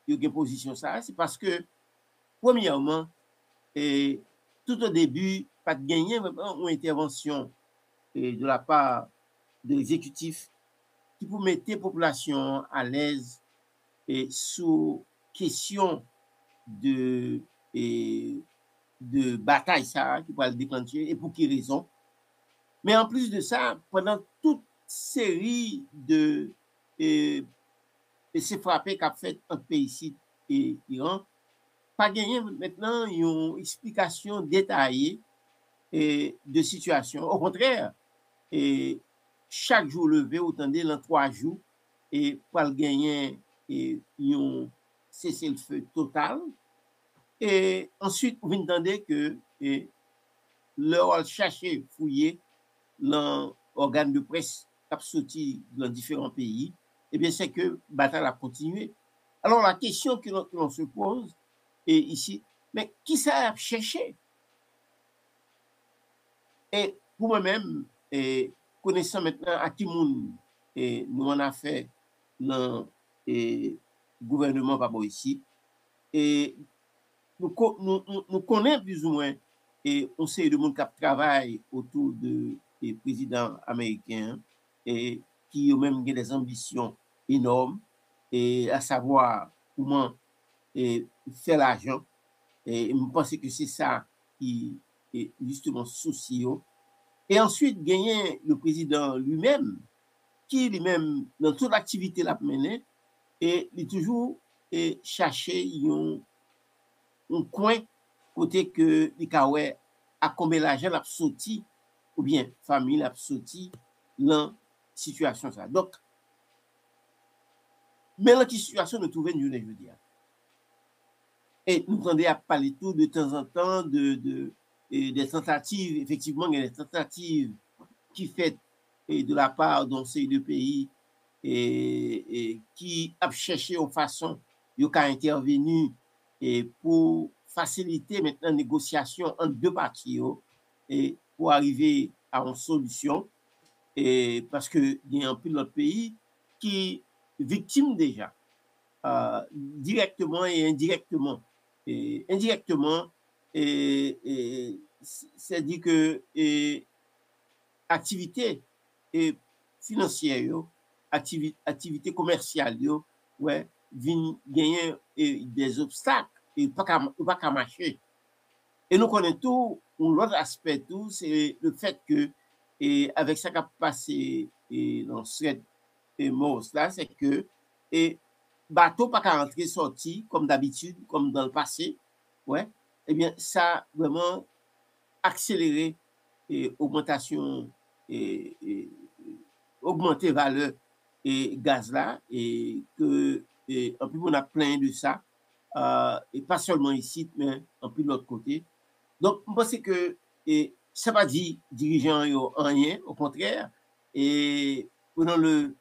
il y a une position ça, c'est parce que, premièrement, tout au début, pas de gagner vraiment une intervention de la part de l'exécutif qui pour mettre la population à l'aise et sous question de, et, de bataille ça qui va le déclencher et pour quelle raison. Mais en plus de ça, pendant toute série de ces frappés qu'a fait un pays ici et Iran, pas gagné maintenant une explication détaillée de situation. Au contraire, et chaque jour levé, autant de dans 3 jours, et pour le gagner un cessez-le-feu total. Et ensuite, vous entendez que leur chercher, fouiller l'organe de presse qui a sorti dans différents pays, eh bien, c'est que la bataille a continué. Alors, la question que l'on se pose est ici, mais qui ça a cherché? Et pour moi-même, connaissant maintenant à qui nous en a fait dans le gouvernement par ici, et nous connaissons plus ou moins et on sait de monde qui travaille autour de des présidents américains et qui ont même des ambitions énormes et à savoir comment faire l'argent et je pense que c'est ça qui est justement souci. Et ensuite gagner le président lui-même qui lui-même dans toute l'activité l'a mené et il toujours chercher un coin côté que l'Ikawe a combien l'argent l'a sorti ou bien famille l'a sorti dans situation ça. Donc, mais dans cette situation nous trouvons une je veux dire. Et nous tendons à parler tout de temps en temps des tentatives, effectivement, il y a des tentatives qui fait de la part d'un série de pays qui a cherché une façon de intervenir pour faciliter maintenant la négociation entre deux parties et pour arriver à une solution. Parce qu'il y a un peu d'autres pays qui victimes déjà, directement et indirectement. Indirectement, c'est dit que activité financière, activité commerciale, ouais, viennent gagner des obstacles et pas qu'à marcher. Et nous connaissons tout, l'autre aspect tout, c'est le fait que, avec ça qui a passé dans cette mort là, c'est que bateau pas qu'à rentrer sorti comme d'habitude, comme dans le passé, ouais, eh bien, ça a vraiment accéléré augmentation augmenter valeur gaz là et que en plus on a plein de ça et pas seulement ici mais en plus de l'autre côté. Donc je pense que ça va dire dirigeant yo rien au contraire et prenons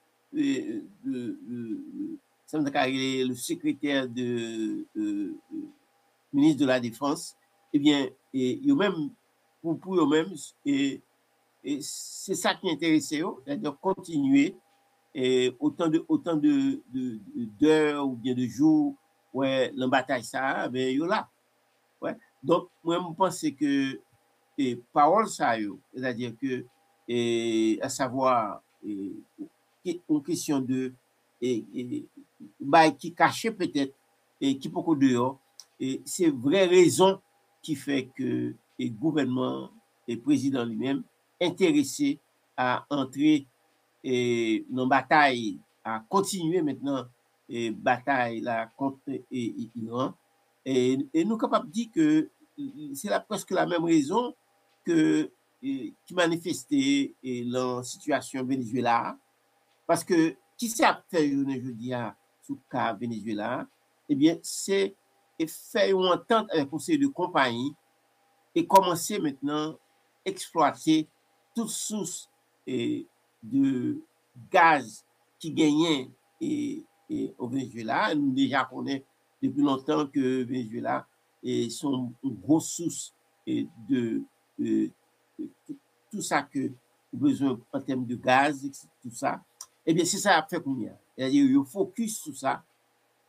le secrétaire de ministre de la Défense, eh bien, et même pour eux-mêmes, et c'est ça qui intéresse eux, c'est-à-dire continuer autant d'heures ou bien de jours ouais la bataille ça ben yo là ouais. Donc moi je pense que parole ça yo, c'est-à-dire que à savoir une question de bah, qui cachait peut-être et qui beaucoup dehors et c'est vraie raison qui fait que le gouvernement et le président lui-même intéressé à entrer dans la bataille, à continuer maintenant la bataille là, contre l'Iran. Et nous sommes capables de dire que c'est presque la même raison que, qui manifestait dans la situation Venezuela. Parce que qui s'est fait, je dis, sous le cas Venezuela, eh bien, c'est faire une entente avec le conseil de compagnie et commencer maintenant à exploiter toutes sources de gaz qui gagnaient au Venezuela. Nous déjà connaissons depuis longtemps que Venezuela sont une grosse source de tout ça que besoin en termes de gaz, tout ça. Eh bien, c'est ça a fait combien? C'est-à-dire, il focus sur ça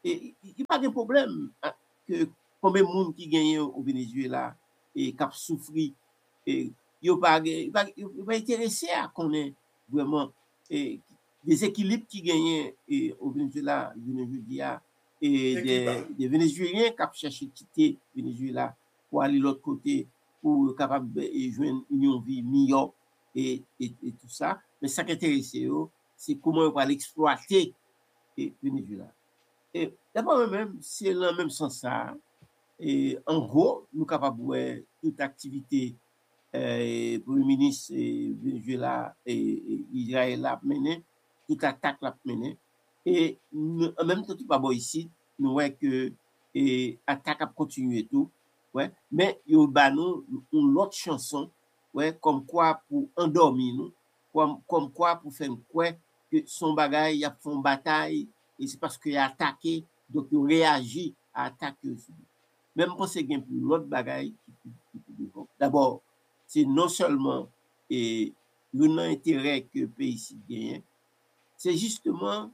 Et il n'y a pas de problème hein, que combien de monde qui gagne au Venezuela et qui a souffert. Et il n'y a pas intéressé à connaître vraiment et, des équilibres qui gagnent au Venezuela, Venezuela et Équilibre. des Vénézuéliens qui ont cherché à quitter le Venezuela pour aller de l'autre côté, pour être capable de joindre une vie meilleure et tout ça. Mais ce qui intéresse, c'est comment on va l'exploiter le Venezuela. Et d'abord moi-même, c'est dans le même sens ça. Et en gros, nous sommes capables de voir toute activité Premier ministre Venezuela et Israël a mené, toute attaque l'a mené. Et nous, en même temps, tout pas bon ici, nous voyons que l'attaque a continué tout. Ouais. Mais il y a une autre chanson, ouais, comme quoi pour endormir nous, comme quoi pour faire quoi que son bagage, il a fait une bataille, et c'est parce qu'il a attaqué, donc il réagit à l'attaque. Même pour ce gain pour l'autre bagaille qui d'abord, c'est non seulement un intérêt que le pays gagne, c'est justement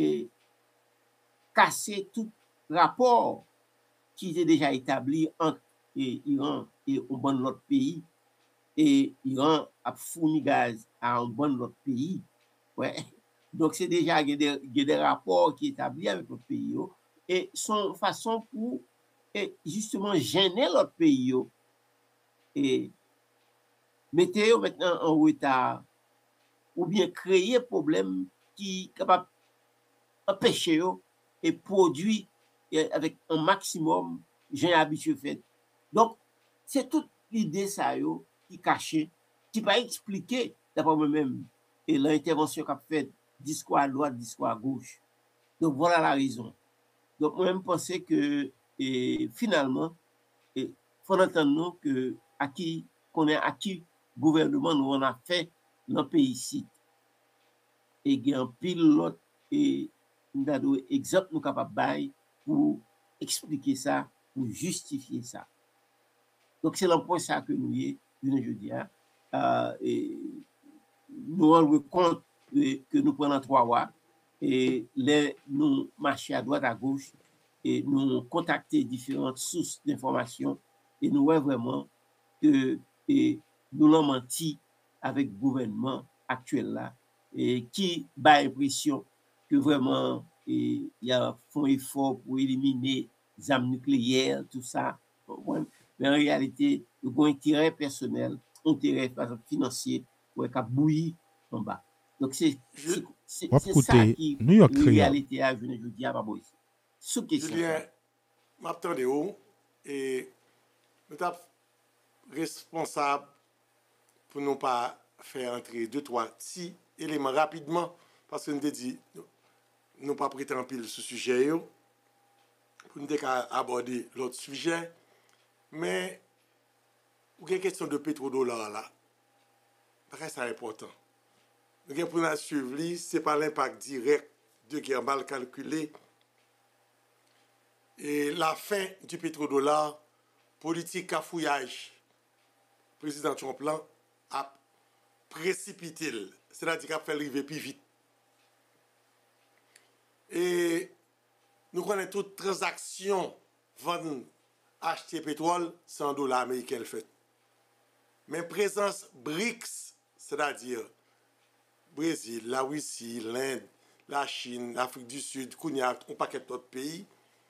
casser tout rapport qui était déjà établi entre l'Iran et un bon autre pays, et l'Iran a fourni gaz à un bon autre pays. Ouais. Donc, c'est déjà il y a des rapports qui sont établis avec l'autre pays, et son façon pour justement gêner l'autre pays, et mettez maintenant en retard ou bien créer problème qui est capable d'empêcher et produire avec un maximum j'ai habitué fait. Donc, c'est toute l'idée ça qui est cachée, qui pas expliquer d'après moi-même et l'intervention qu'a fait discours à droite, discours à gauche. Donc, voilà la raison. Donc, moi-même penser que finalement, il faut entendre que à qui qu'on est à qui gouvernement nous on a fait dans le pays ici et il y a un pilote et nous avons exemple nous capable bail pour expliquer ça, pour justifier ça. Donc c'est le point ça que nous y je dis et nous rendons compte que nous prenons 3 mois et nous marcher à droite à gauche et nous contacter différentes sources d'informations et nous voyons vraiment que nous l'avons menti avec le gouvernement actuel là et qui a l'impression que vraiment il y a un effort pour éliminer les armes nucléaires, tout ça. Mais en réalité, il y a un intérêt personnel, un intérêt financier pour être bouilli en bas. Donc c'est ça qui New York est la Creole. réalité à je dis à Babois. Sous question. Julien, m'attendez où et nous sommes responsables pour ne pas faire entrer 2-3 petits éléments rapidement parce que nous avons dit nous pas prêter en pile ce sujet pour nous aborder l'autre sujet mais il y a une question de pétrodollar là parce que c'est important. Donc pour nous suivre, ce n'est pas l'impact direct de guerre mal calculé. Et la fin du pétrodollar, politique cafouillage, président Trump là, a précipité, c'est-à-dire qu'il a fait arriver plus vite. Et nous connaissons toute transaction, vendre, acheter pétrole, c'est en dollars américains le fait. Mais présence BRICS, c'est-à-dire Brésil, la Russie, l'Inde, la Chine, l'Afrique du Sud, Kounia, un paquet d'autres pays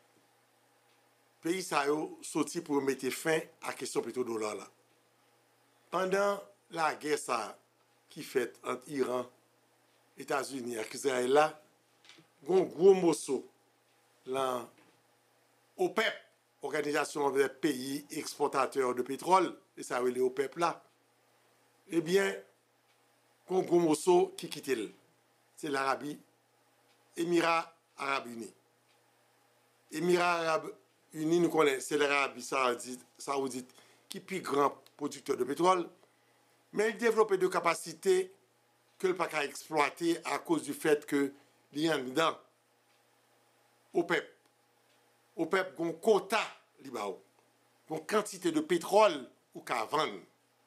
ça a sorti pour mettre fin à la question pétrodollar là. Pendant la guerre ça, qui fait entre Iran, États-Unis et Israël là, un gros morceau là OPEP, Organisation des pays exportateurs de pétrole, et ça veut dire OPEP là. Eh bien, un gros morceau qui quitte, c'est l'Arabie, Émirats Arabes Unis. Émirats Arabes Unis, nous connaissons, c'est l'Arabie Saoudite qui est le plus grand producteur de pétrole, mais il développe des capacités que le pas exploiter à cause du fait que il y a dedans OPEP. OPEP a un quota, une quantité de pétrole ou qu'à vendre.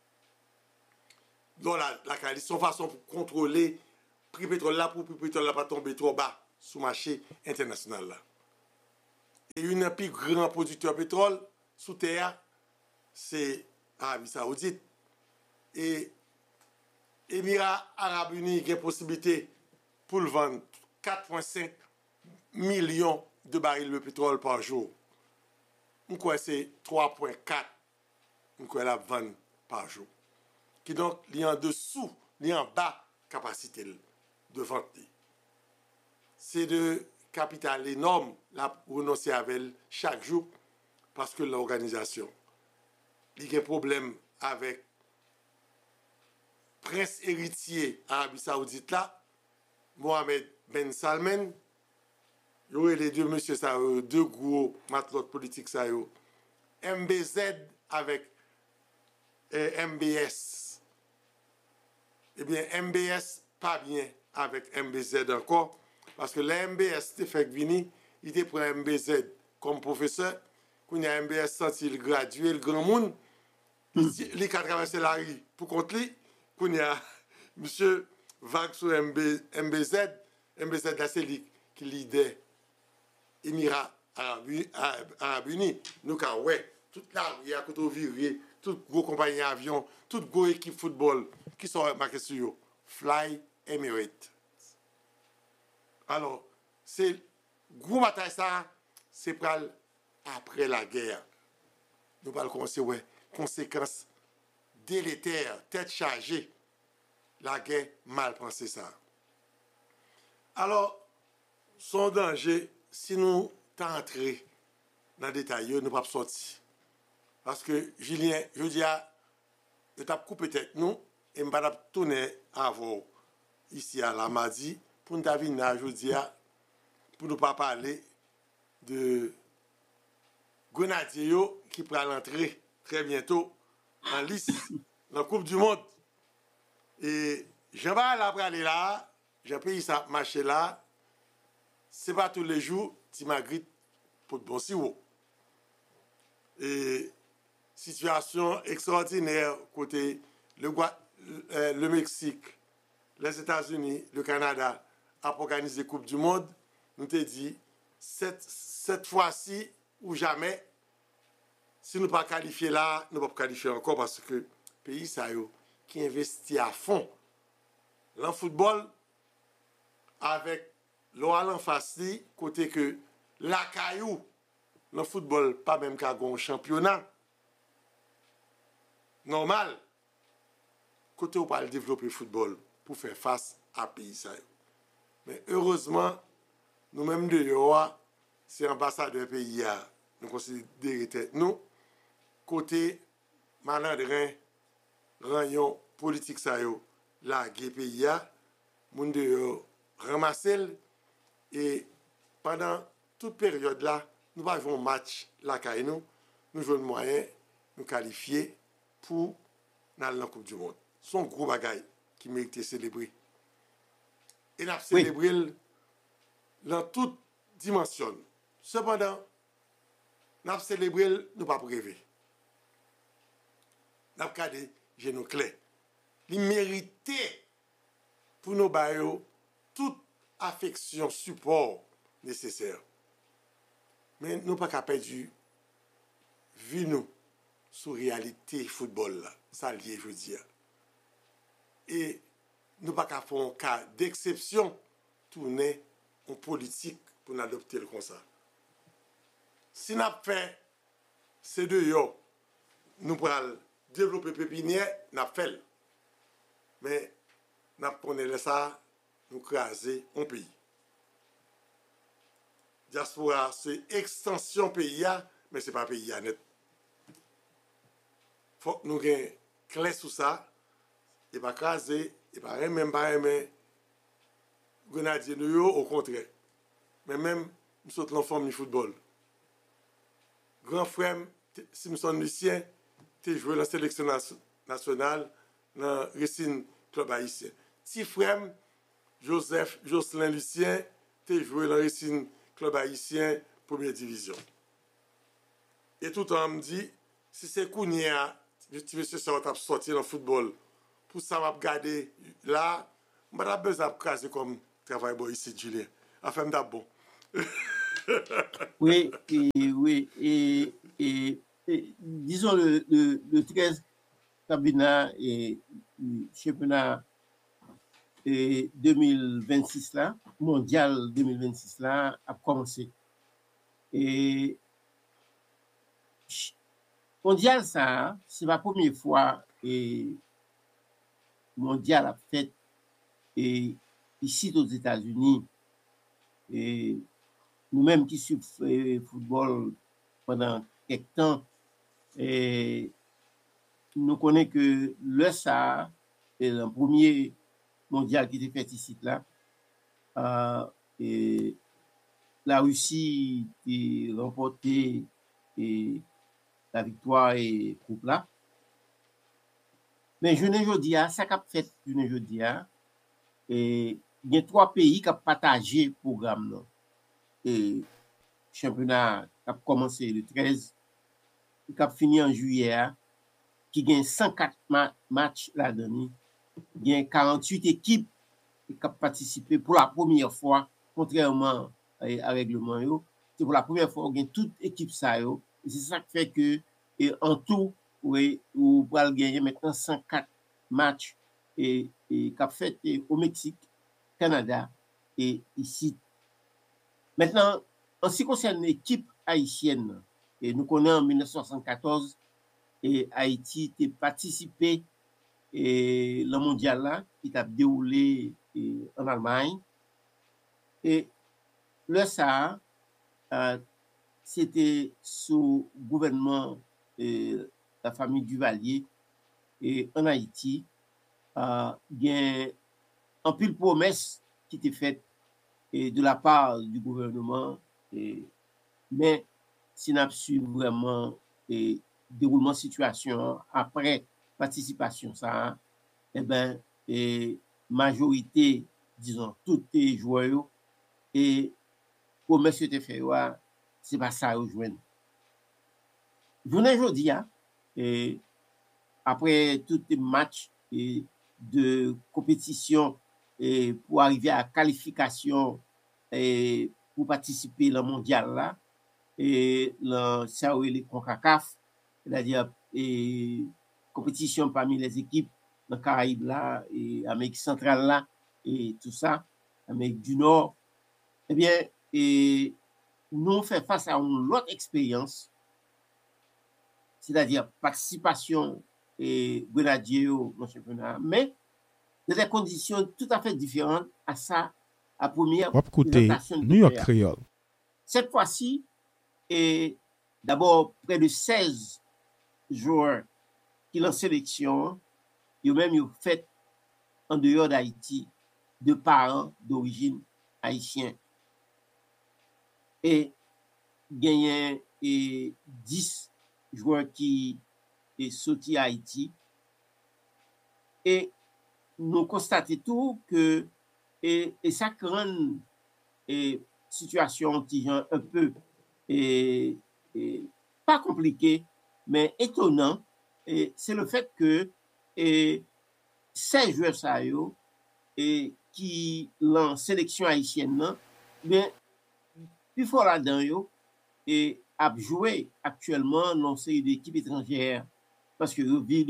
Donc la son façon pour contrôler le prix pétrole là pour que le pétrole là pas tomber trop bas sur le marché international là. Et un des plus grands producteurs de pétrole sous terre, c'est l'Arabie Saoudite. Et Émirats Arabes Unis a une possibilité pour le vendre 4,5 millions de barils de pétrole par jour. Je crois que c'est 3,4 la vente par jour. Qui donc est en dessous, est en bas capacité de vente. C'est de capital énorme là renoncer avec elle chaque jour parce que l'organisation il y a un problème avec prince héritier Arabie Saoudite là, Mohamed Ben Salman. Il y aurait les deux monsieur ça, deux gros matelots politiques ça yo. MBZ avec MBS. Eh bien, MBS pas bien avec MBZ encore, parce que le MBS te fait venir, il te prend MBZ comme professeur, quand il y a MBS senti il gradué, le grand monde, il a traversé la rue pour contre lui, quand il y a monsieur vague sur MBZ là c'est lui qui leader Émirats Arabes Unis, nous quand ouais, toute la il y a côté viré, toute gros compagnie avion, toute gros équipe football qui sont marqués sur eux. Fly Emirates. Alors, c'est gros bataille ça, c'est pour après la guerre. Nous parlons commencer ouais, conséquences délétères, tête chargée. La guerre mal pensée ça. Alors, son danger si nous t'entrons dans le détail, nous ne pouvons pas sortir. Parce que Julien, je dis je t'ai coupé tête nous et je vais tourner avant ici à la mardi pour nous venir je dis pour ne pas parler de Grenadier qui prend l'entrée très bientôt en lice dans la Coupe du Monde. Et je vais aller là, j'ai payé ça marché là. C'est pas tous les jours, tu m'agrites pour de bon sirop. Et situation extraordinaire côté le Mexique, les États-Unis, le Canada a organisé Coupe du Monde. Nous te dit cette fois-ci ou jamais, si nous ne pas qualifier là, nous ne pouvons pas qualifier encore parce que le pays ça qui investit à fond dans le football avec l'oral en face côté que la caillou le football pas même qu'à un championnat normal côté où pas développer le football pour faire face à pays ça. Mais heureusement nous mêmes de c'est ambassadeur pays nous considérons nous côté malandrin rayon politique ça la pays moun de ramasser et pendant toute période là nous avons un match là nous jouons moyen nous qualifier pour dans la Coupe du Monde. Son gros bagaille qui mérite de célébrer. Et nous avons célébré dans toute dimension. Cependant, nous avons célébré, nous pas rêver. Nous avons gardé genoux clés. Il méritait pour nos baillots toute affection, support nécessaire. Mais nous pas qu'à perdre vu nous sur réalité football là, ça lié je veux dire. Et nous pas qu'à faire un cas d'exception tourner en politique pour adopter le comme ça. Si nous fait ces deux yo, nous pourrons développer pépinière, nous fait. Mais nous connaissons ça, nous craser un pays. Diaspora, c'est extension pays, mais ce n'est pas pays net. Il faut que nous ayons clair sur ça, et pas craser, et pas même pas aimer Grenadier nous, au contraire. Mais même, nous sommes l'enfant du football. Grand frère, Simpson Lucien, tu joué dans la sélection nationale, dans le Racing Club haïtien. Petit frère, Joseph Jocelyn Lucien, tu joué dans le Racing Club haïtien, première division. Et tout le temps, me dit, si c'est Kounia, tu veux ça va sortir dans le football, pour ça, m'a regarder là, je n'ai pas besoin de craser comme travail ici, Julien. Enfin, d'abord. Oui, oui, disons le 13 cabinet et championnat 2026 là, mondial 2026 là, a commencé. Et mondial ça, c'est la première fois et mondial a fait et ici aux États-Unis. Et nous-mêmes qui suivons le football pendant quelques temps, et nous connaissons que le ça est le premier mondial qui était fait ici là. Et la Russie a remporté la victoire et coupe là. Mais je ne dis pas, ça qu'a fait je ne dis pas, et il y a 3 pays qui ont partagé le programme là. Et championnat qui a commencé le 13, qui a fini en juillet, qui gagne 104 matchs là-dedans. Il y a 48 équipes qui ont participé pour la première fois, contrairement à règlement. C'est pour la première fois qu'on gagne toute équipe ça. Et c'est ça qui fait que, en tout, vous pouvez gagner maintenant 104 matchs et qui a fait au Mexique, Canada et ici. Maintenant, en ce qui concerne l'équipe haïtienne, et nous connaissons en 1974, et Haïti a participé et le mondial là, qui a déroulé en Allemagne. Et le ça, c'était sous gouvernement de la famille Duvalier et en Haïti, il y a un pile promesse qui était faite de la part du gouvernement, mais si n'a su vraiment déroulement situation après participation ça, ben majorité disons tous les joueurs et promesse était fait c'est pas ça rejoindre. Je dis et après tous les matchs de compétition et pour arriver à la qualification et pour participer au mondial là et le ça les CONCACAF, c'est-à-dire compétition parmi les équipes dans Caraïbes là et Amérique centrale là et tout ça, Amérique du Nord. Eh bien, et nous fait face à une autre expérience, c'est-à-dire participation et grenadier au championnat, mais dans des conditions tout à fait différentes à ça, à première présentation de New York Créa. Creole. Cette fois-ci, et d'abord près de 16 joueurs qui en sélection, ils même ils fait en dehors d'Haïti de parents d'origine haïtienne. Et gagné 10 joueurs qui est sorti à Haïti. Et nous constatons tout que et ça crée une situation qui est un peu pas compliquée, mais étonnant. Et c'est le fait que ces joueurs ça et qui l'en sélection haïtienne, bien plus fort là-dedans et a joué actuellement dans série d'équipes étrangères parce que vivent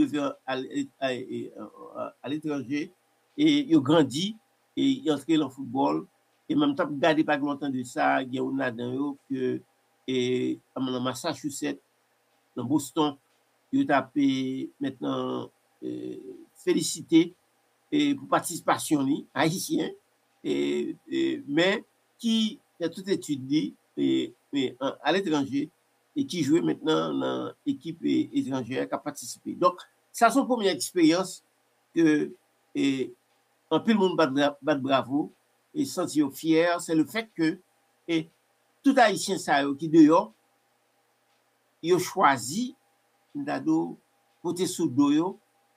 à l'étranger et ils ont grandi et ils ont entré dans le football et en même temps regardez pas longtemps de ça il y a un là-dedans que et dans Massachusetts dans Boston ils ont tapé maintenant félicité et pour participation haïtien mais qui a tout étudié à l'étranger et qui jouait maintenant dans l'équipe étrangère qui a participé. Donc, ça c'est une première expérience que un peu le monde bat bravo et sentir fier, c'est le fait que tout haïtien ça qui dehors, il a choisi d'ado voter sous doyo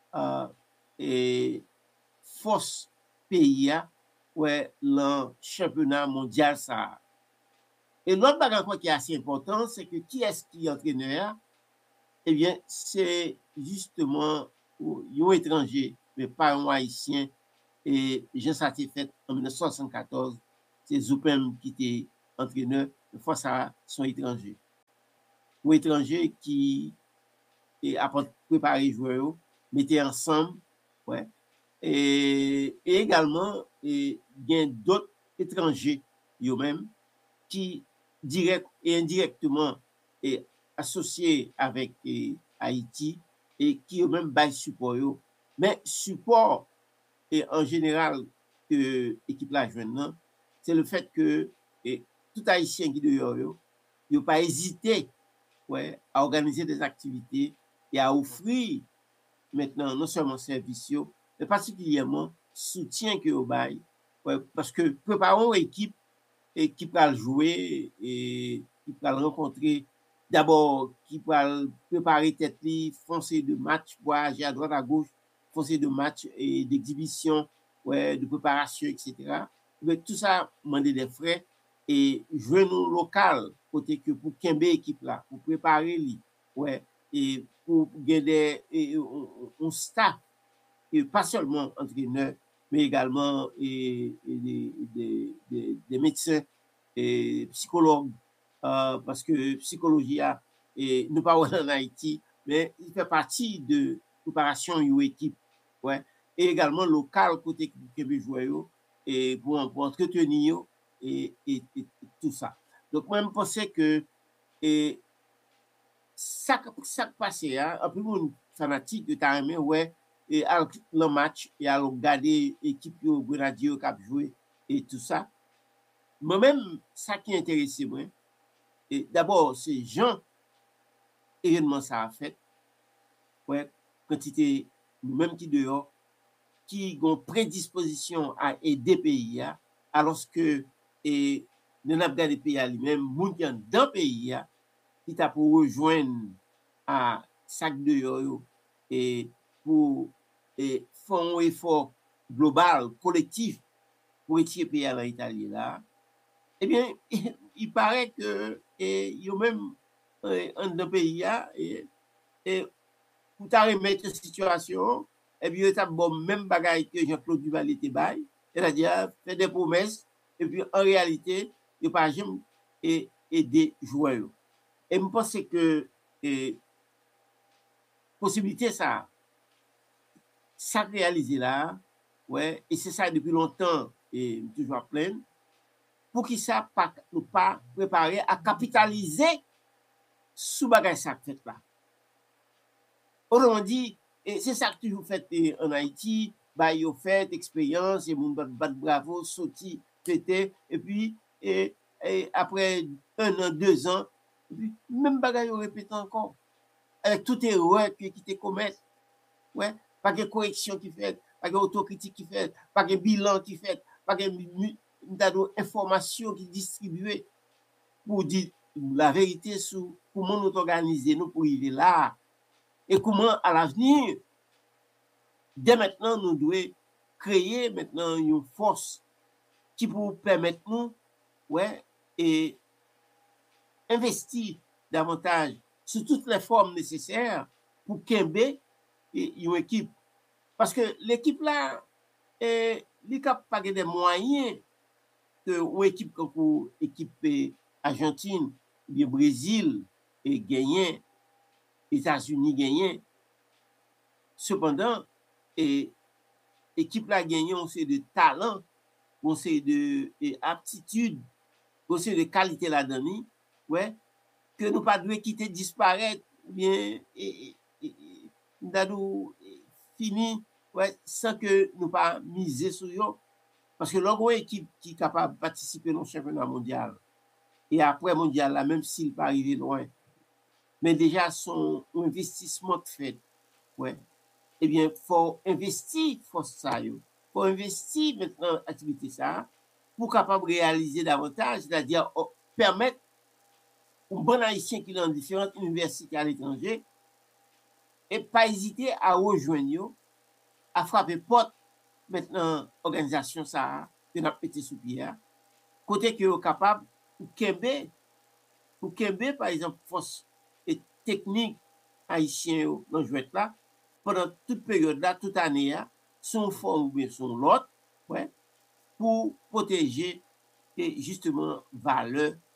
et force pays ouais le championnat mondial ça. Et l'autre bagage qui est assez important, c'est que qui est-ce qui est entraîneur? Eh bien, c'est justement un étranger, mais pas un haïtien. Et j'ai ça été fait en 1974. C'est Zoupem qui était entraîneur fois ça sont étrangers. Ou étrangers qui après préparer joueurs, mettez ensemble, ouais. Et également, il y a d'autres étrangers, eux-mêmes, qui, direct et indirectement, est associés avec Haïti et qui eux-mêmes baillent support. Mais support, et en général, que l'équipe là joue, c'est le fait que tout Haïtien qui dehors, il n'a pas hésité, ouais, à organiser des activités et à offrir maintenant non seulement services, mais particulièrement soutien que au bail, ouais, parce que préparons l'équipe et qui va jouer et qui va rencontrer d'abord qui va préparer tête li, foncer de match, voyager à droite à gauche, foncer de match et d'exhibition, ouais, de préparation, etc. Mais tout ça demander des frais et jouer nous local côté que pour Kembe équipe là, pour préparer lui, ouais, et pour gagner un staff et pas seulement entraîneur mais également des médecins et psychologues parce que psychologie a et nous pas en Haïti mais il fait partie de préparation une équipe, ouais, et également local côté que joueur et pour entretenir et tout ça. Donc moi je pense que et ça passe un peu mon fanatique de ta aimé ouais et le match et à regarder l'équipe au Grenadier qui a joué et tout ça. Moi-même, ça qui intéresse moi, et d'abord, c'est Jean événement ça a fait, ouais, quantité nous-mêmes qui dehors, qui ont prédisposition à aider pays, alors que et nous n'avons pas des pays à lui-même, moun qui dans le pays, qui t'a pour rejoindre à sac de yo et pour faire un effort global, collectif, pour retirer pays à l'Italie là, eh bien, il paraît que yo même en dans pays et pour ta remettre situation, et puis il bon même bagaille que Jean-Claude Duvalier te bail, c'est-à-dire fait des promesses et puis en réalité, il pas jamais aider joueurs. Et je pense que possibilité ça réaliser là, ouais, et c'est ça depuis longtemps et toujours plein. Pour qui ça pas nous pas préparer à capitaliser sous bagage ça fait là. Autrement dit, c'est ça que toujours fait en Haïti, bah yo fait expérience et mon bat bravo sorti pété et puis et après 1 an 2 ans et puis même bagage yo répète encore avec tout erreur qui te commettent, ouais, pas de correction qui fait, pas de autocritique qui fait, pas de bilan qui fait, pas de information qui distribuée pour dire la vérité sur comment nous organiser nous pour arriver là et comment à l'avenir dès maintenant nous devons créer maintenant une force qui pour permettre nous, ouais, et investir davantage sur toutes les formes nécessaires pour Kembe une équipe. Parce que l'équipe là, il n'y a pas des moyens que une équipe comme l'équipe Argentine, le Brésil et gagné, États-Unis gagné. Cependant, l'équipe là gagné, on sait de talent, on sait de aptitude, on sait de qualité là-dedans, ouais, que nous pas devons quitter disparaître ou bien nous fini, ouais, sans que nous pas miser sur eux. Parce que l'autre équipe qui est capable de participer au championnat mondial et après mondial là, même s'il pas arrivé loin, mais déjà son investissement fait, ouais, eh bien faut investir force ça yo, faut investir maintenant activité ça pour capable réaliser davantage, c'est-à-dire permettre aux bon haïtien qui dans différentes universités à l'étranger et pas hésiter à rejoindre, à frapper porte maintenant organisation ça que n'a pété sous pied côté que est capable pour Kembe par exemple force et technique haïtien dans jouet là pendant toute période là toute année là son forme ou bien son l'autre, ouais, pour protéger et justement valeur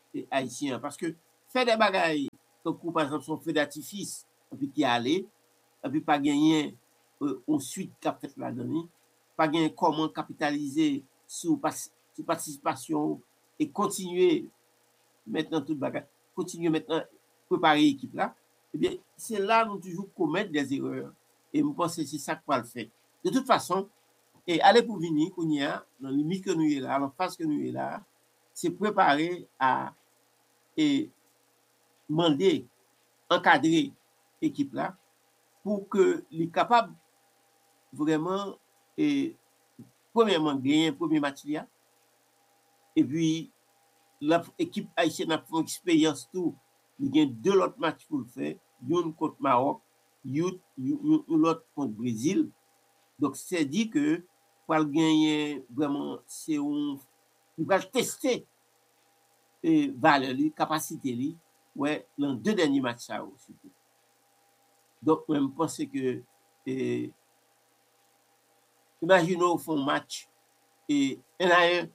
haïtien. Parce que faire des bagailles, comme par exemple son feu d'artifice, et puis qui est allé, et puis pas gagner ensuite qu'a fait la donner, pas gagner comment capitaliser sur participation et continuer maintenant toute bagaille, continuer maintenant préparer l'équipe là, eh bien, c'est là nous toujours commettre des erreurs. Et je pense que c'est ça qu'on va le faire. De toute façon, et aller pour venir, qu'on y a, dans le limite que nous est là, dans la phase que nous est là, c'est préparer à et demander, encadrer l'équipe là pour que les capables vraiment et premièrement gagner premier match là, et puis l'équipe haïtienne a fait une expérience tout, il y a deux autres matchs pour le faire, une contre Maroc, l'autre contre Brésil. Donc c'est dit que pour gagner vraiment c'est on va tester valeur li, capacité li, ouais, dans deux derniers matchs ça aussi. Donc je pense que imaginons font match et un à un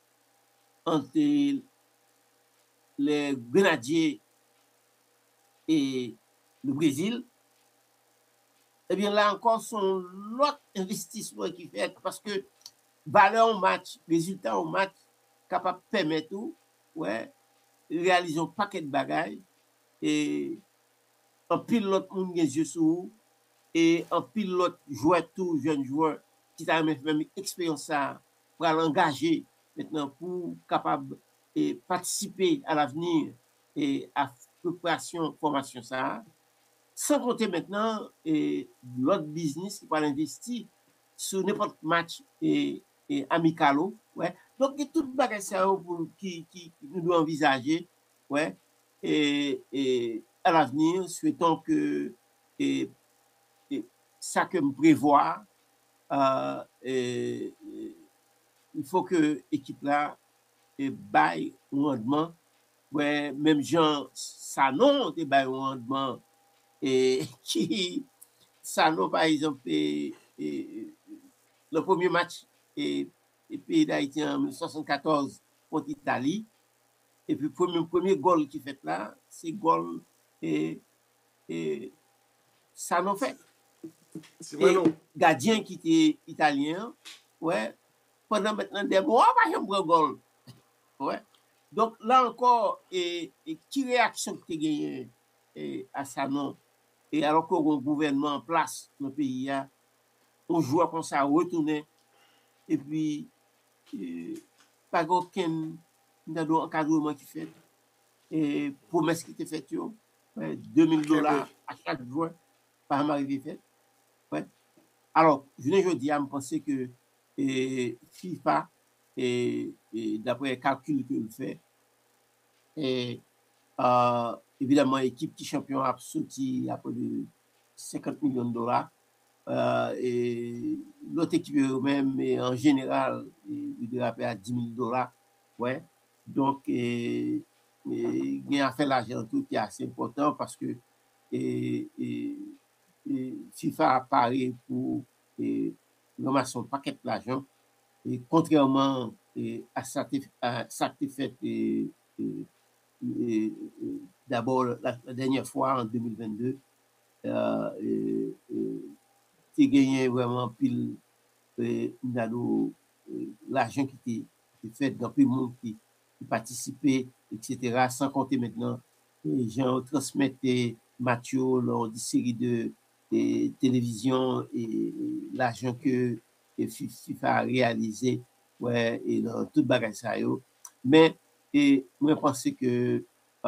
entre les Grenadiers et le Brésil, eh bien là encore, son l'autre investissement qui fait parce que valeur au match, résultat au match, capable de permettre tout, ouais, réaliser un paquet de bagailles et un pilote moun gen yeux sur vous et un pilote joueur tout, jeune joueur qui a même expérience ça pour l'engager maintenant pour capable et participer à l'avenir et à préparation formation ça. Sans compter maintenant l'autre business qui va investir sur n'importe match et amicalo. Ouais. Donc, il y a tout le bagage qui nous doit envisager. Ouais. Et à l'avenir, souhaitons que et ça que me prévoit, il faut que l'équipe là baille un rendement. Ouais, même gens, ça non, de baille un rendement et qui ça non par exemple le premier match et pays d'Haïti en 1974 contre l'Italie et puis premier goal qui fait là c'est goal et ça non fait et gardien qui était italien ouais pendant maintenant des mois pas jamais goal ouais donc là encore et qui réaction que tu gagné à ça non et alors qu'on a un gouvernement en place dans le pays, on joue comme ça, retourner, et puis, pas aucun encadrement qui fait, et promesse qui était faite, $2,000 à chaque joueur, par arrivé fait. Ouais. Alors, je ne dis à me penser que FIFA, d'après les calculs que le fait, et évidemment, l'équipe qui champion a sorti à peu de $50 millions. Et l'autre équipe eux-mêmes, en général, il doit payer à $10,000. Ouais. Donc, il y a fait l'argent tout qui est assez important parce que FIFA a paré pour ramasser un paquet d'argent. Et contrairement à ça qui fait d'abord la dernière fois en 2022, qui gagné vraiment pile l'argent qui était fait dans plus de monde qui participait, etc. Sans compter maintenant les gens transmettent Mathieu lors des séries de télévision et l'argent que FIFA a réalisé ouais, et dans tout bagage ça. Mais moi, je pense que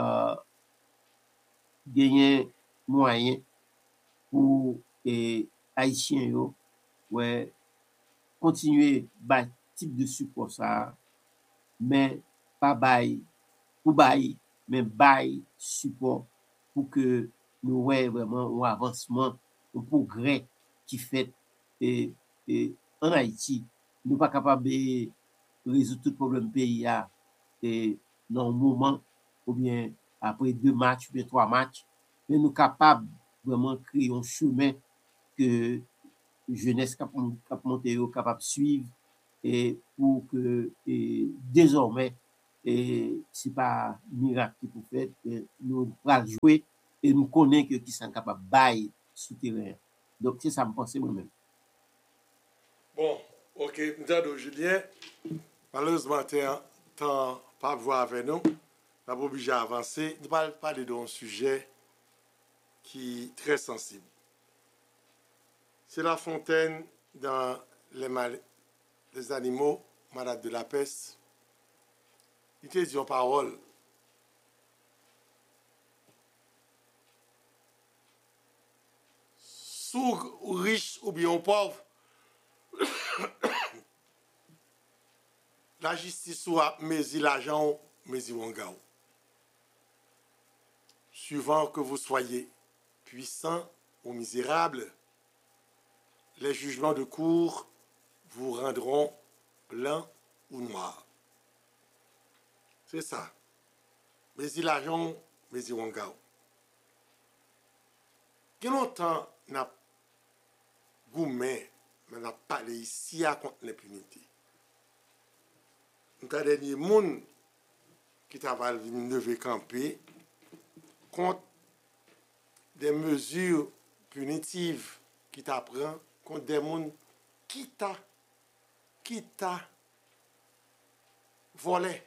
gagner moyen pour Haïtiens yo, ouais, continuer par type de support ça, mais pas bail pour bail, mais bail support pour que nous ouais vraiment un avancement, un progrès qui fait et en Haïti, nous pas capable de résoudre tout problème pays et dans un moment ou bien après 2 matchs ou bien 3 matchs, mais nous capables vraiment créer un chemin que jeunesse cap monter capable suivre et pour que désormais et c'est pas miracle qui pour faire que nous allons jouer et nous connaissons que qui sont capables de bailler souterrain. Donc c'est ça me pense moi-même. Bon, ok, m'entendons, Julien. Malheureusement, temps pas voir avec nous. On pas obligé d'avancer. Nous allons parler d'un sujet qui est très sensible. C'est La Fontaine dans les animaux malades de la peste. Il te dit en parole. Sourd ou riche ou bien pauvre, la justice soit mesi l'argent, mesi wangao. Suivant que vous soyez puissant ou misérable, les jugements de cour vous rendront blanc ou noir. C'est ça. Mesi l'argent, mesi wangao. Quel longtemps n'a gourmet, mais n'a parlé ici à contre l'impunité. Nous avons dernier monde qui t'a venu lever camper contre des mesures punitives qui t'apprend contre des gens qui t'a volé.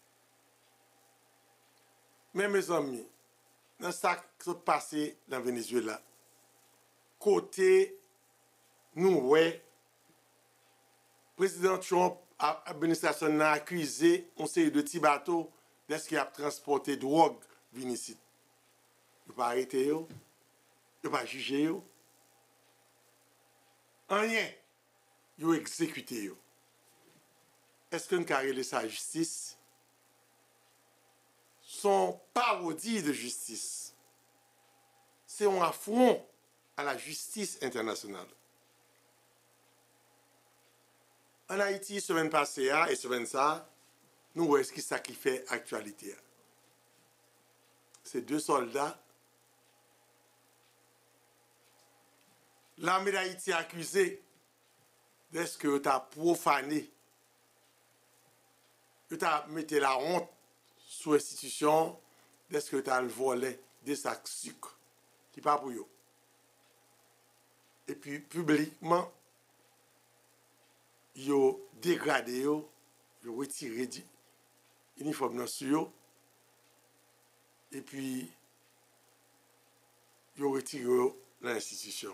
Mais mes amis, dans ça qui s'est passé dans le Venezuela, côté nous, ouais, président Trump, l'administration a accusé un série de petits bateaux d'est-ce qu'il a transporté drogue venir ici. Il n'a pas arrêté, il n'a pas jugé. Rien, il a exécuté. Est-ce qu'on a réglé sa justice? Son parodie de justice, c'est un affront à la justice internationale. En Haïti, semaine passée et semaine ça, nous voyons ce qui fait actualité. C'est 2 soldats. L'armée d'Haïti a accusé d'est-ce que tu as profané, que tu as mis la honte sous l'institution, d'est-ce que tu as volé des sacs sucre, qui pas pour eux. Et puis, publiquement, ils ont dégradé, ils ont retiré l'uniforme sur eux, et puis ils ont retiré l'institution.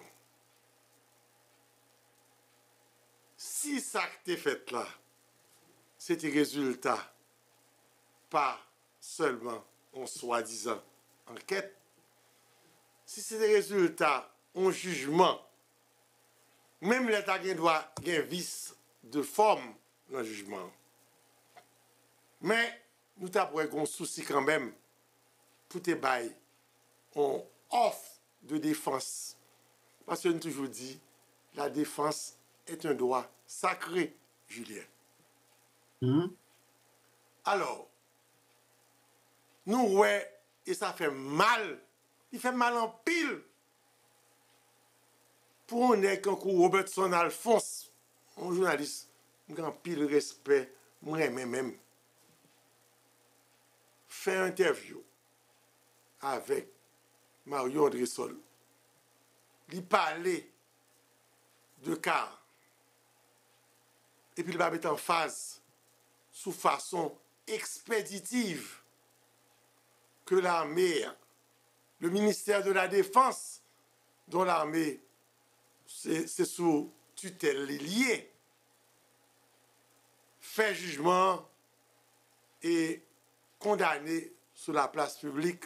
Si ça qui est fait là, c'était résultat, pas seulement en soi-disant enquête, si c'était résultat en jugement, même l'État doit avoir un vice de forme dans le jugement. Mais nous avons un souci quand même pour te bailler en offre de défense. Parce que nous toujours dit, la défense est un droit sacré, Julien. Alors, nous, ouais, et ça fait mal. Il fait mal en pile. Pour un nègre comme Robertson Alphonse, un journaliste, un pile respect, moi même, fait une interview avec Mario André-Sol. Il parlait de cas. Et puis il va mettre en phase, sous façon expéditive, que l'armée, le ministère de la Défense, dont l'armée, c'est sous tutelle liée, fait jugement et condamné sur la place publique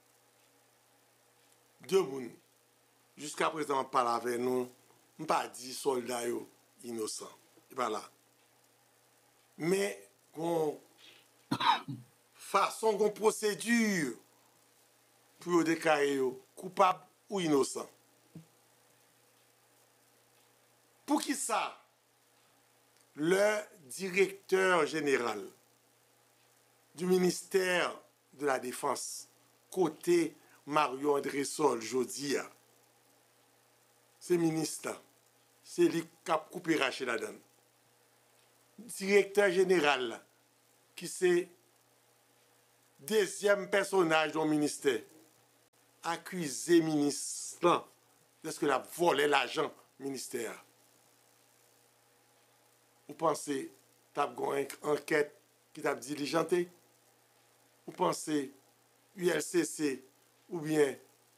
2 personnes. Jusqu'à présent, on parle avec nous, on pas dit soldats innocents. Et pas là. Mais, façon, qu'on procédure pour déclarer coupable ou innocent. Pour qui ça? Le directeur général du ministère de la Défense, côté Mario André-Sol, Jodia, c'est ministre, c'est lui qui a coupé raché la donne. Directeur général, qui c'est deuxième personnage dans le ministère, accusé ministre est-ce que a volé l'argent ministère. Vous pensez t'as une enquête qui t'a diligenté? Vous pensez ULCC ou bien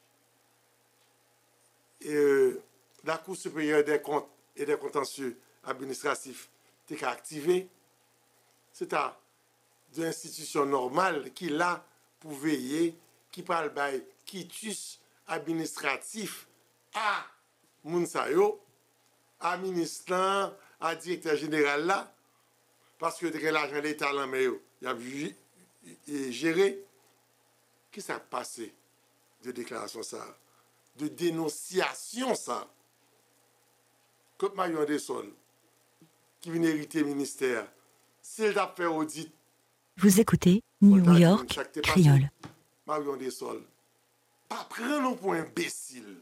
la Cour supérieure des comptes et des contentieux administratifs t'es activé? C'est à d'une institution normale qui là pour veiller, qui parle bail quitus administratif à Mounsayo, à ministre, à directeur général là, parce que l'argent de l'État là, mais il a vu gérer. Qui s'est passé de déclaration ça, de dénonciation ça? Quand Marion Desol, qui vient hériter ministère, s'il a fait audit, vous écoutez New York Créole. Marion Desol, pas prendre pour imbécile.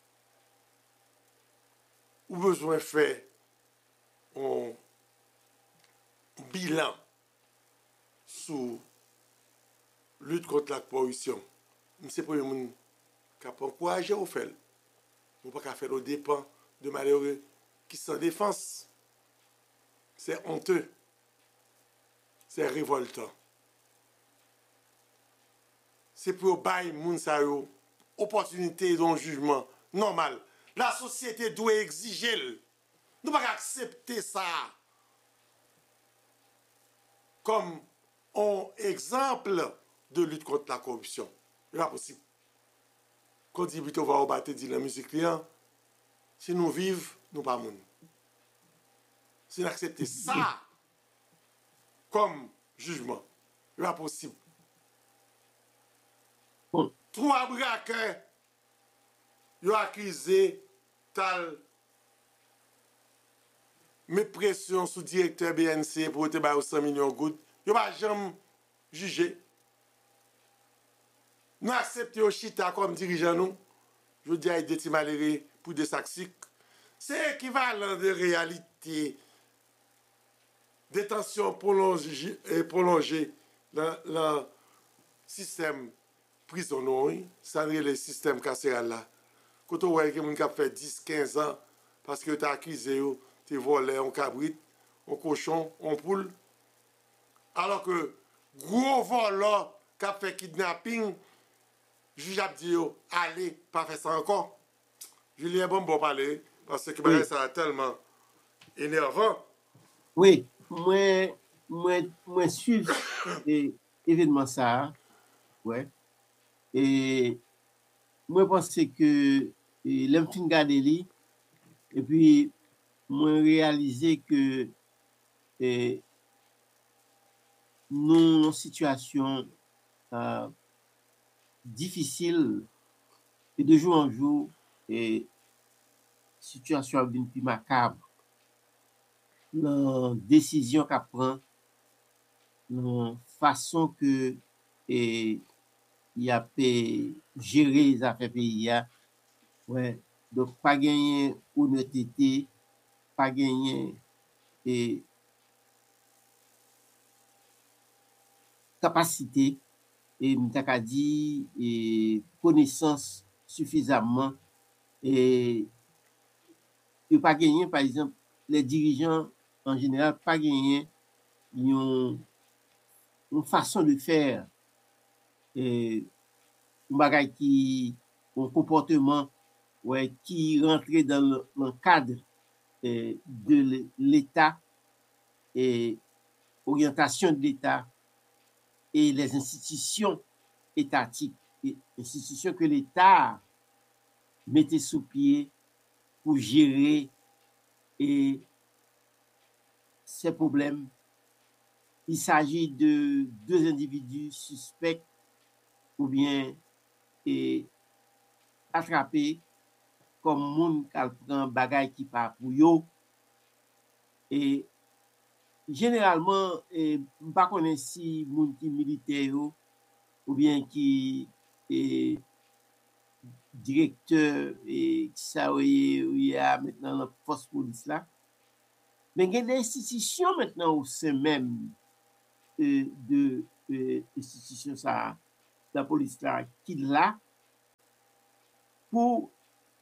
Ou besoin de faire un bilan sur lutte contre la corruption. C'est pour les gens qui ont encouragé au fait. Nous ne pouvons pas faire au dépens de malheureux qui sont défense. C'est honteux. C'est révoltant. C'est pour bailler moun sa yo opportunité d'un jugement normal. La société doit exiger. Nous ne pouvons pas accepter ça comme un exemple de lutte contre la corruption. C'est pas possible. Quand dit plutôt va au battre dit la musique client, si nous vivons, nous pas moun. Si nous acceptons ça comme jugement, c'est pas possible. Bon. Trois braqueurs, ils ont accusé tal mes pressions sous directeur BNC pour te bailler 100 millions de gouttes. Ils n'ont pas jamais jugé. Nous acceptons Chita comme dirigeant nous. Je dis à des malheureux pour des sacs. C'est équivalent de réalité. Détention prolongée dans le système prisonnier, ça n'est le système carcéral là. Quand on voit quelqu'un qui a fait 10-15 ans parce que tu as accusé, tu as volé un cabrit, un cochon, un poule. Alors que gros voleur qui a fait kidnapping, juge a dit, allez, pas faire ça encore. Julien bon parler, parce que oui. Ça a tellement énervant. Oui, moi suivre l'événement ça, ouais. Et moi pense que l'homme fin garder lui, et puis moi réaliser que nous en situation difficile et de jour en jour et situation devient plus macabre. La décision qu'a prend, la façon que il a pu gérer les affaires pays, ouais, donc pas gagner honnêteté, pas gagner capacité et m'taka dit et connaissance suffisamment et pas gagner par exemple les dirigeants en général pas gagner une façon de faire et un bagage qui un comportement ouais qui rentrait dans le cadre de l'État et orientation de l'État et les institutions étatiques, les institutions que l'État mettait sous pied pour gérer et ces problèmes. Il s'agit de deux individus suspects ou bien attrapés comme moun qui prend bagay qui pas pour yo et généralement pas connaît si moun qui militaire ou bien qui directeur et ça il y a maintenant la force police là mais il y a des institutions maintenant au sein même de institution ça, la police là, qui là pour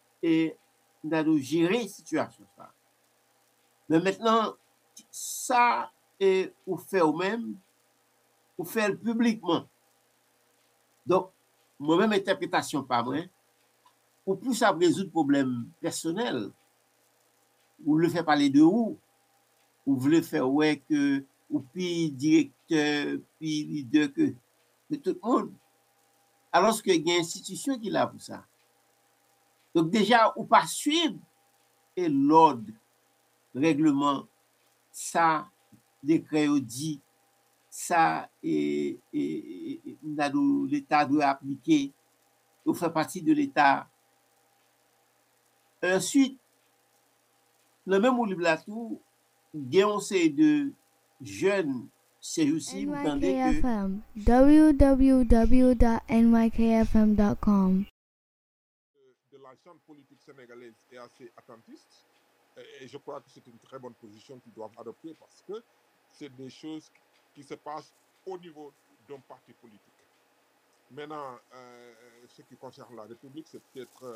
gérer la situation ça. Mais maintenant, ça ou fait au même, ou faire publiquement. Donc, moi-même interprétation pas moi, ou plus ça résoudre problème personnel, ou le faire parler de ou voulez faire ouais que ou puis directeur, puis leader que de tout le monde. Alors qu'il y a une institution qui est là pour ça. Donc déjà, ou pas suivre et l'ordre, règlement, ça, décret dit, ça, et l'État doit appliquer, ou faire partie de l'État. Ensuite, le même ou là tout, il y a de jeunes, c'est aussi NYKFM, www.nykfm.com. De la jeune politique sénégalaise est assez attentiste et je crois que c'est une très bonne position qu'ils doivent adopter parce que c'est des choses qui se passent au niveau d'un parti politique. Maintenant, ce qui concerne la République, c'est peut-être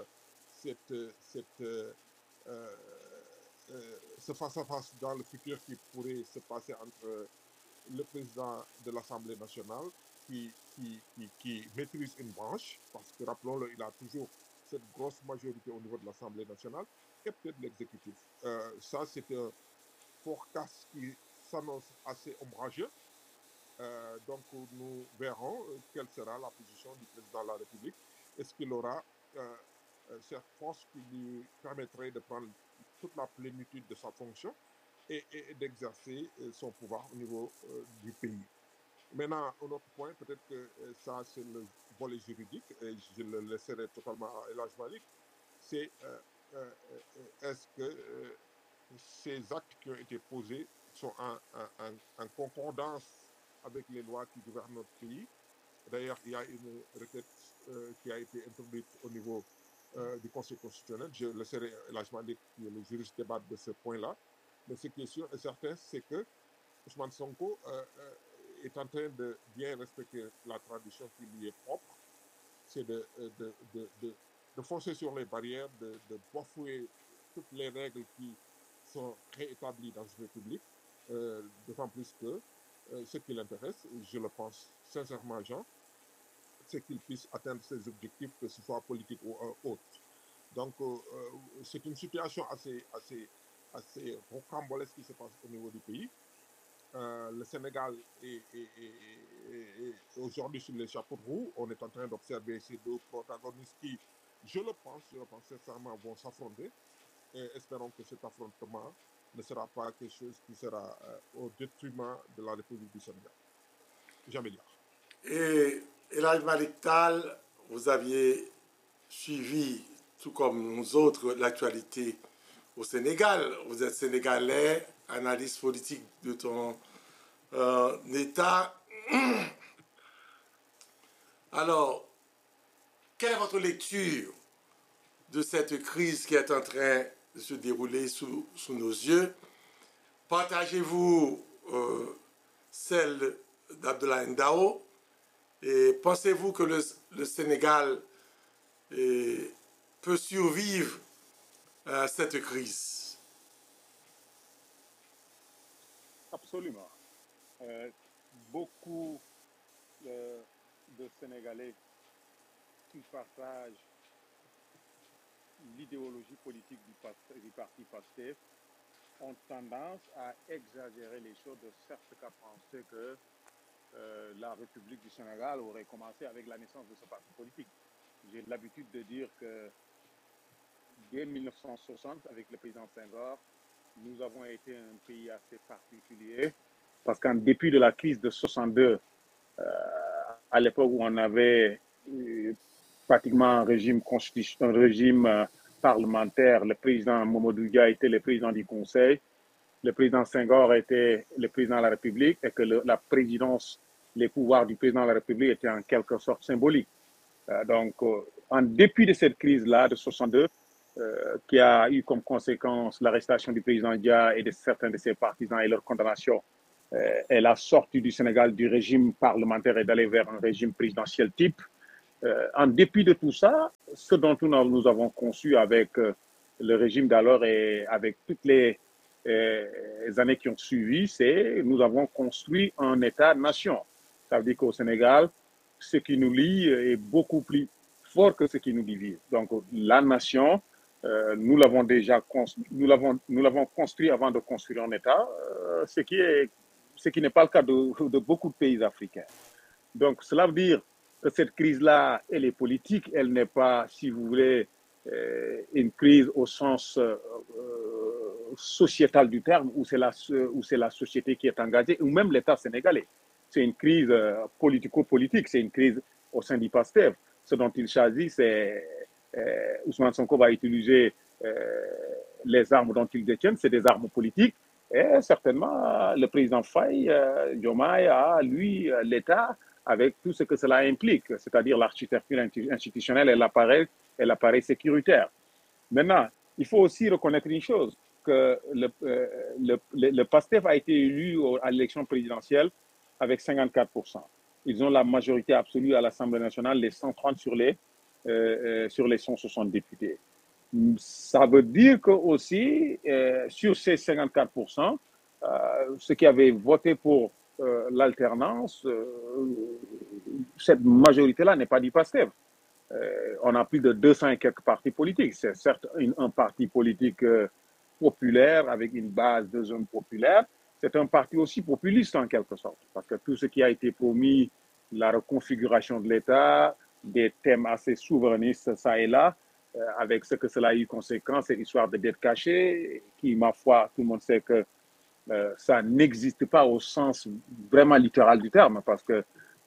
ce face-à-face dans le futur qui pourrait se passer entre le président de l'Assemblée nationale qui maîtrise une branche, parce que rappelons-le, il a toujours cette grosse majorité au niveau de l'Assemblée nationale, et peut-être l'exécutif. Ça, c'est un forecast qui s'annonce assez ombrageux. Donc, nous verrons quelle sera la position du président de la République. Est-ce qu'il aura cette force qui lui permettrait de prendre toute la plénitude de sa fonction et d'exercer son pouvoir au niveau du pays. Maintenant, un autre point, peut-être que ça c'est le volet juridique, et je le laisserai totalement à El Hadj Malick, c'est est-ce que ces actes qui ont été posés sont en concordance avec les lois qui gouvernent notre pays. D'ailleurs, il y a une requête qui a été introduite au niveau du Conseil constitutionnel. Je laisserai El Hadj Malick, qui est le juriste, débattre de ce point-là. Mais ce qui est sûr et certain, c'est que Ousmane Sonko est en train de bien respecter la tradition qui lui est propre. C'est de foncer sur les barrières, de bafouer toutes les règles qui sont préétablies dans une république. D'autant plus que ce qui l'intéresse, je le pense sincèrement, Jean, c'est qu'il puisse atteindre ses objectifs, que ce soit politique ou autre. Donc, c'est une situation assez rocambolesque qui se passe au niveau du pays. Le Sénégal est aujourd'hui sur les chapeaux de roue. On est en train d'observer ces deux protagonistes qui, je le pense sincèrement, vont s'affronter. Et espérons que cet affrontement ne sera pas quelque chose qui sera au détriment de la République du Sénégal. Jamil. Et El Hadj Malick Tall, vous aviez suivi, tout comme nous autres, l'actualité au Sénégal. Vous êtes sénégalais, analyste politique de ton État. Alors, quelle est votre lecture de cette crise qui est en train de se dérouler sous nos yeux? Partagez-vous celle d'Abdoulaye Ndao? Et pensez-vous que le Sénégal peut survivre à cette crise? Absolument. Beaucoup de Sénégalais qui partagent l'idéologie politique du parti PASTEF ont tendance à exagérer les choses, de sorte qu'à penser que la République du Sénégal aurait commencé avec la naissance de ce parti politique. J'ai l'habitude de dire que dès 1960, avec le président Senghor, nous avons été un pays assez particulier parce qu'en dépit de la crise de 62, à l'époque où on avait pratiquement un régime parlementaire, le président Mamadou Dia était le président du Conseil, le président Senghor était le président de la République et que la présidence, les pouvoirs du président de la République étaient en quelque sorte symboliques. Donc, en dépit de cette crise-là de 62, qui a eu comme conséquence l'arrestation du président Dia et de certains de ses partisans et leur condamnation est la sortie du Sénégal du régime parlementaire et d'aller vers un régime présidentiel type. En dépit de tout ça, ce dont nous avons conçu avec le régime d'alors et avec toutes les années qui ont suivi, c'est nous avons construit un État-nation. Ça veut dire qu'au Sénégal, ce qui nous lie est beaucoup plus fort que ce qui nous divise. Donc la nation, nous l'avons déjà nous l'avons construit avant de construire un État, ce qui n'est pas le cas de beaucoup de pays africains. Donc cela veut dire que cette crise-là, elle est politique, elle n'est pas, si vous voulez, une crise au sens sociétal du terme, où c'est la société qui est engagée, ou même l'État sénégalais. C'est une crise politico-politique, c'est une crise au sein du PASTEF. Ce dont il s'agit, c'est Ousmane Sonko va utiliser les armes dont il détient, c'est des armes politiques, et certainement le président Faye, Diomaye a, lui, l'État, avec tout ce que cela implique, c'est-à-dire l'architecture institutionnelle et l'appareil sécuritaire. Maintenant, il faut aussi reconnaître une chose, que le PASTEF a été élu à l'élection présidentielle avec 54%. Ils ont la majorité absolue à l'Assemblée nationale, les 130 sur les 160 députés. Ça veut dire que aussi, sur ces 54%, ceux qui avaient voté pour l'alternance, cette majorité-là n'est pas du PASTEF. On a plus de 200 et quelques partis politiques. C'est certes un parti politique populaire avec une base de zones populaires. C'est un parti aussi populiste en quelque sorte, parce que tout ce qui a été promis, la reconfiguration de l'État, des thèmes assez souverainistes, ça et là, avec ce que cela a eu conséquence, cette histoire de dette cachée, qui, ma foi, tout le monde sait que ça n'existe pas au sens vraiment littéral du terme, parce que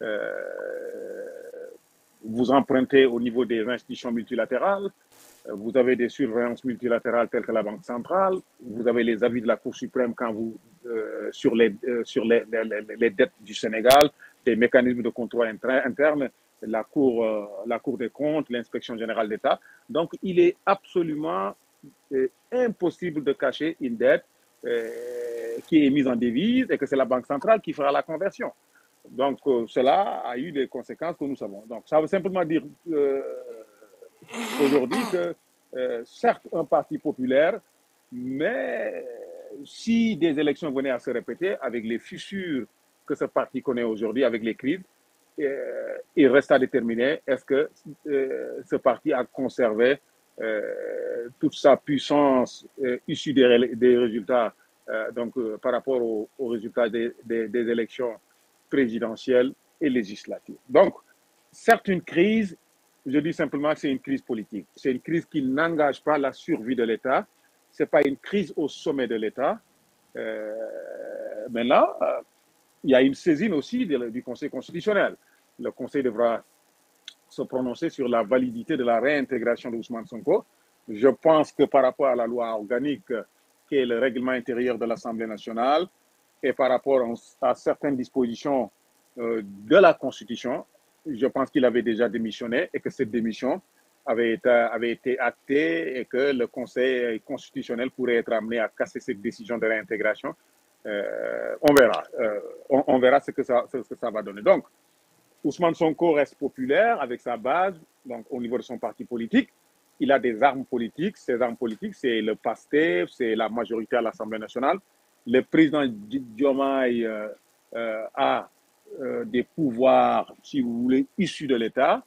vous empruntez au niveau des institutions multilatérales, vous avez des surveillances multilatérales telles que la Banque centrale, vous avez les avis de la Cour suprême quand vous, sur les dettes du Sénégal, des mécanismes de contrôle interne, la Cour des comptes, l'inspection générale d'État. Donc, il est absolument impossible de cacher une dette qui est mise en devise et que c'est la Banque centrale qui fera la conversion. Donc, cela a eu des conséquences que nous savons. Donc, ça veut simplement dire aujourd'hui que, certes, un parti populaire, mais si des élections venaient à se répéter avec les fissures que ce parti connaît aujourd'hui, avec les crises, il reste à déterminer est-ce que ce parti a conservé toute sa puissance issue des résultats, par rapport aux résultats des élections présidentielle et législative. Donc, certes, une crise, je dis simplement que c'est une crise politique. C'est une crise qui n'engage pas la survie de l'État. Ce n'est pas une crise au sommet de l'État. Maintenant, il y a une saisine aussi du Conseil constitutionnel. Le Conseil devra se prononcer sur la validité de la réintégration d'Ousmane Sonko. Je pense que par rapport à la loi organique, qui est le règlement intérieur de l'Assemblée nationale, et par rapport à certaines dispositions de la Constitution, je pense qu'il avait déjà démissionné et que cette démission avait été actée et que le Conseil constitutionnel pourrait être amené à casser cette décision de réintégration. On verra. On verra ce que ça va donner. Donc, Ousmane Sonko reste populaire avec sa base, donc au niveau de son parti politique. Il a des armes politiques. Ces armes politiques, c'est le PASTEF, c'est la majorité à l'Assemblée nationale. Le président Diomaye a des pouvoirs, si vous voulez, issus de l'État.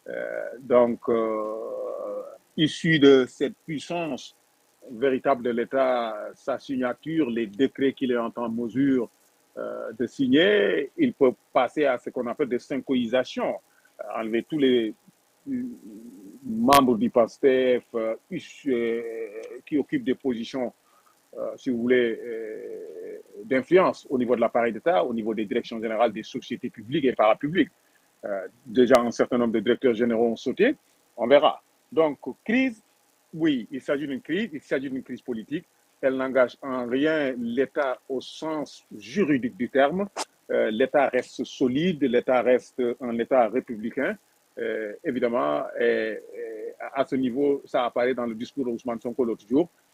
Issus de cette puissance véritable de l'État, sa signature, les décrets qu'il est en mesure de signer, il peut passer à ce qu'on appelle des synchroisations, enlever tous les membres du PASTEF qui occupent des positions, si vous voulez, d'influence au niveau de l'appareil d'État, au niveau des directions générales des sociétés publiques et parapubliques. Déjà, un certain nombre de directeurs généraux ont sauté. On verra. Donc, crise, oui, il s'agit d'une crise politique. Elle n'engage en rien l'État au sens juridique du terme. L'État reste solide, l'État reste un État républicain. Évidemment, à ce niveau, ça apparaît dans le discours d'Ousmane Sonko l'autre jour,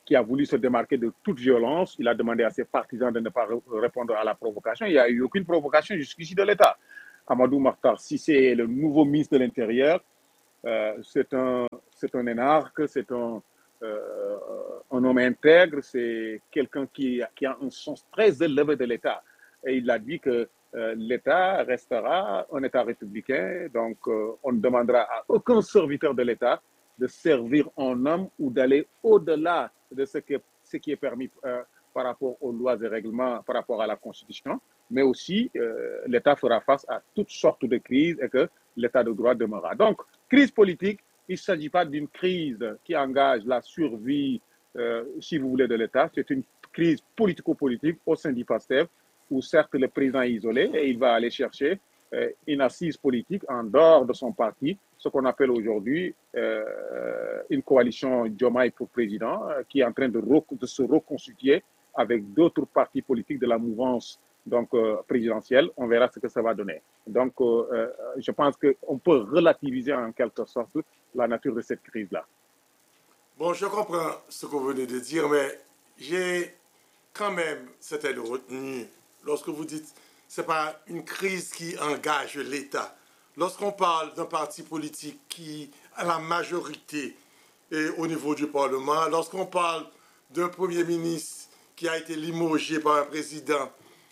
qui a voulu se démarquer de toute violence. Il a demandé à ses partisans de ne pas répondre à la provocation. Il n'y a eu aucune provocation jusqu'ici de l'État. Amadou Makhtar Cissé est le nouveau ministre de l'Intérieur. C'est un énarque, c'est un homme intègre, c'est quelqu'un qui a un sens très élevé de l'État. Et il a dit que l'État restera un État républicain, donc on ne demandera à aucun serviteur de l'État de servir en homme ou d'aller au-delà de ce qui est permis par rapport aux lois et règlements, par rapport à la Constitution, mais aussi l'État fera face à toutes sortes de crises et que l'État de droit demeurera. Donc, crise politique, il ne s'agit pas d'une crise qui engage la survie, si vous voulez, de l'État. C'est une crise politico-politique au sein du PASTEF, où certes le président est isolé et il va aller chercher une assise politique en dehors de son parti, ce qu'on appelle aujourd'hui une coalition Diomaye pour président, qui est en train de se reconstituer avec d'autres partis politiques de la mouvance donc, présidentielle. On verra ce que ça va donner. Donc, je pense qu'on peut relativiser en quelque sorte la nature de cette crise-là. Bon, je comprends ce que vous venez de dire, mais j'ai quand même certaines retenues. Lorsque vous dites ce n'est pas une crise qui engage l'État. Lorsqu'on parle d'un parti politique qui a la majorité au niveau du Parlement, lorsqu'on parle d'un Premier ministre qui a été limogé par un président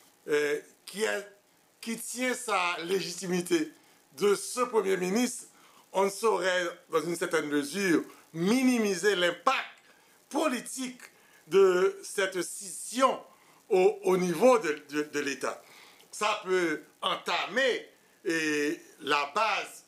qui tient sa légitimité de ce Premier ministre, on ne saurait, dans une certaine mesure, minimiser l'impact politique de cette scission au niveau de l'État. Ça peut entamer la base,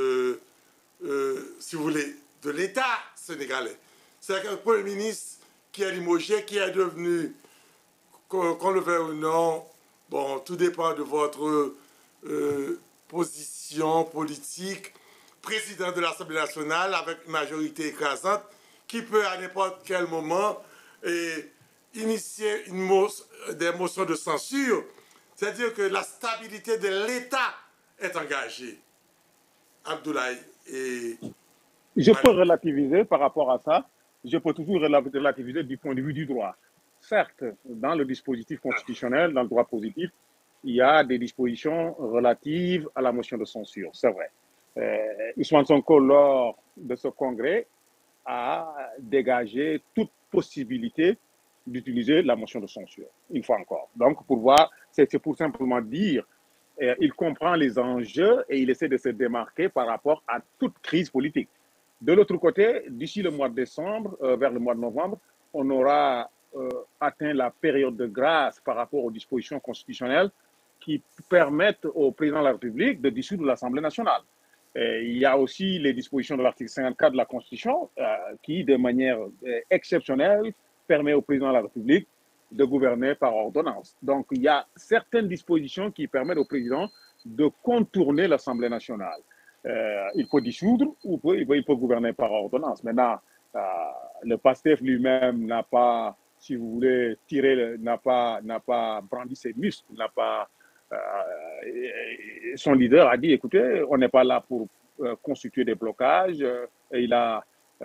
si vous voulez, de l'État sénégalais. C'est-à-dire qu'un Premier ministre qui est limogé, qui est devenu, qu'on le veuille ou non, bon, tout dépend de votre position politique, président de l'Assemblée nationale avec une majorité écrasante, qui peut à n'importe quel moment initier des motions de censure. C'est-à-dire que la stabilité de l'État est engagée. Abdoulaye et... Je peux relativiser par rapport à ça. Je peux toujours relativiser du point de vue du droit. Certes, dans le dispositif constitutionnel, dans le droit positif, il y a des dispositions relatives à la motion de censure, c'est vrai. Ousmane Sonko, lors de ce congrès, a dégagé toute possibilité d'utiliser la motion de censure, une fois encore. Donc, pour voir, c'est pour simplement dire, il comprend les enjeux et il essaie de se démarquer par rapport à toute crise politique. De l'autre côté, d'ici le mois de décembre, vers le mois de novembre, on aura atteint la période de grâce par rapport aux dispositions constitutionnelles qui permettent au président de la République de dissoudre l'Assemblée nationale. Il y a aussi les dispositions de l'article 54 de la Constitution qui, de manière exceptionnelle, permet au président de la République de gouverner par ordonnance. Donc, il y a certaines dispositions qui permettent au président de contourner l'Assemblée nationale. Il peut dissoudre ou il peut gouverner par ordonnance. Maintenant, le PASTEF lui-même n'a pas, si vous voulez, n'a pas brandi ses muscles, n'a pas... son leader a dit, écoutez, on n'est pas là pour constituer des blocages. Et il a,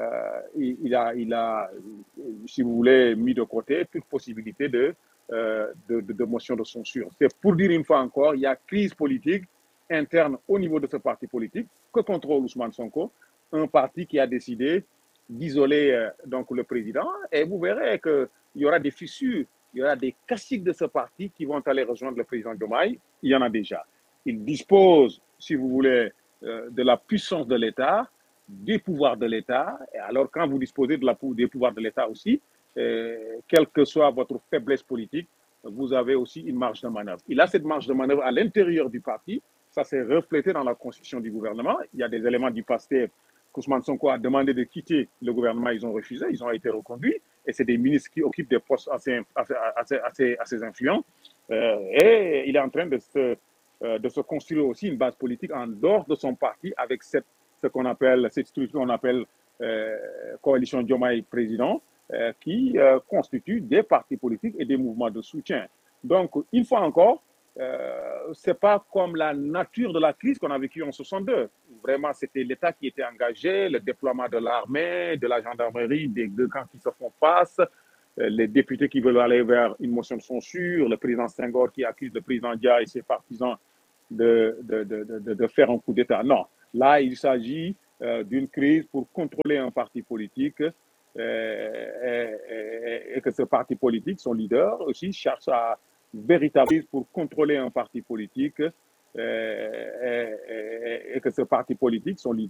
si vous voulez, mis de côté toute possibilité de motion de censure. C'est pour dire une fois encore, il y a crise politique interne au niveau de ce parti politique que contrôle Ousmane Sonko, un parti qui a décidé d'isoler donc le président. Et vous verrez qu'il y aura des fissures, il y aura des caciques de ce parti qui vont aller rejoindre le président Diomaye. Il y en a déjà. Il dispose, si vous voulez, de la puissance de l'État, des pouvoirs de l'État. Et alors, quand vous disposez des pouvoirs de l'État aussi, quelle que soit votre faiblesse politique, vous avez aussi une marge de manœuvre. Il a cette marge de manœuvre à l'intérieur du parti. Ça s'est reflété dans la constitution du gouvernement. Il y a des éléments du PASTEF qu'Ousmane Sonko a demandé de quitter le gouvernement. Ils ont refusé, ils ont été reconduits. Et c'est des ministres qui occupent des postes assez influents. Et il est en train de se construire aussi une base politique en dehors de son parti avec cette structure qu'on appelle coalition Diomaye président, qui constitue des partis politiques et des mouvements de soutien. Donc, une fois encore, ce n'est pas comme la nature de la crise qu'on a vécue en 62. vraiment, c'était l'État qui était engagé, le déploiement de l'armée, de la gendarmerie, des deux camps qui se font face, les députés qui veulent aller vers une motion de censure, le président Senghor qui accuse le président Dia et ses partisans de faire un coup d'État. Non, là, il s'agit d'une crise pour contrôler un parti politique et que ce parti politique, son leader aussi, cherche à véritablement pour contrôler un parti politique et que ce parti politique, son leader,